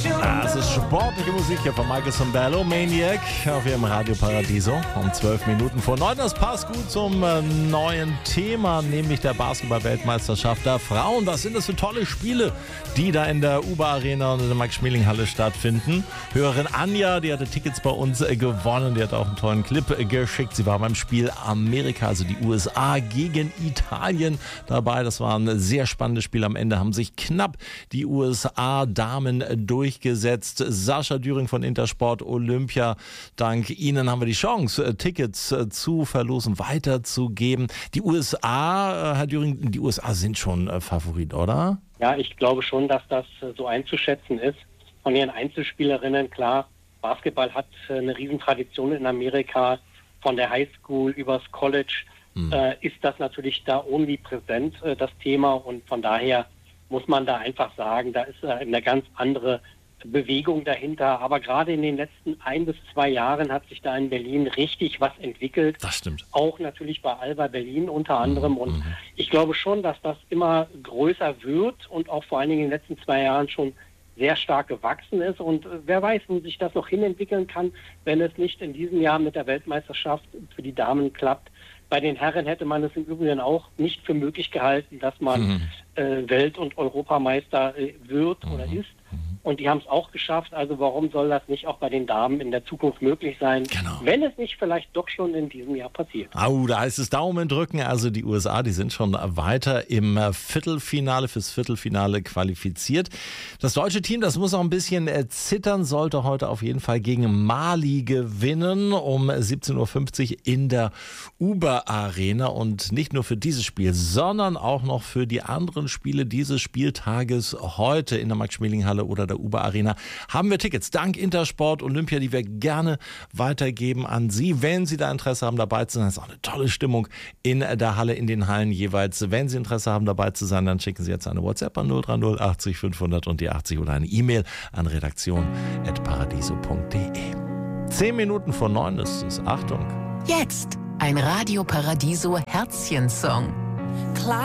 Das ist sportliche Musik hier von Michael Sambello, Maniac, auf Ihrem Radio Paradiso um 12 Minuten vor 9. Das passt gut zum neuen Thema, nämlich der Basketball-Weltmeisterschaft der Frauen. Was sind das für tolle Spiele, die da in der UBA-Arena und in der Max-Schmeling-Halle stattfinden? Hörerin Anja, die hatte Tickets bei uns gewonnen, die hat auch einen tollen Clip geschickt. Sie war beim Spiel Amerika, also die USA gegen Italien dabei. Das war ein sehr spannendes Spiel. Am Ende haben sich knapp die USA-Damen durchgesetzt. Sascha Düring von Intersport Olympia. Dank Ihnen haben wir die Chance, Tickets zu verlosen, weiterzugeben. Die USA, Herr Düring, die USA sind schon Favorit, oder? Ja, ich glaube schon, dass das so einzuschätzen ist. Von ihren Einzelspielerinnen, klar, Basketball hat eine Riesentradition in Amerika. Von der Highschool übers College ist das natürlich da omnipräsent, das Thema. Und von daher muss man da einfach sagen, da ist eine ganz andere Bewegung dahinter. Aber gerade in den letzten 1 bis 2 Jahren hat sich da in Berlin richtig was entwickelt. Das stimmt. Auch natürlich bei Alba Berlin unter anderem. Und ich glaube schon, dass das immer größer wird und auch vor allen Dingen in den letzten 2 Jahren schon sehr stark gewachsen ist. Und wer weiß, wo sich das noch hinentwickeln kann, wenn es nicht in diesem Jahr mit der Weltmeisterschaft für die Damen klappt. Bei den Herren hätte man es im Übrigen auch nicht für möglich gehalten, dass man Welt- und Europameister wird oder ist. Und die haben es auch geschafft. Also warum soll das nicht auch bei den Damen in der Zukunft möglich sein, wenn es nicht vielleicht doch schon in diesem Jahr passiert? Da heißt es Daumen drücken. Also die USA, die sind schon weiter im Viertelfinale, fürs Viertelfinale qualifiziert. Das deutsche Team, das muss auch ein bisschen zittern, sollte heute auf jeden Fall gegen Mali gewinnen um 17.50 Uhr in der UBA-Arena. Und nicht nur für dieses Spiel, sondern auch noch für die anderen Spiele dieses Spieltages heute in der Max-Schmeling-Halle oder der UBA-Arena haben wir Tickets. Dank Intersport Olympia, die wir gerne weitergeben an Sie. Wenn Sie da Interesse haben, dabei zu sein, ist auch eine tolle Stimmung in der Halle, in den Hallen jeweils. Wenn Sie Interesse haben, dabei zu sein, dann schicken Sie jetzt eine WhatsApp an 030 80 500 und die 80 oder eine E-Mail an redaktion@paradiso.de. 10 Minuten vor 9 ist es. Achtung. Jetzt ein Radio Paradiso Herzchen-Song.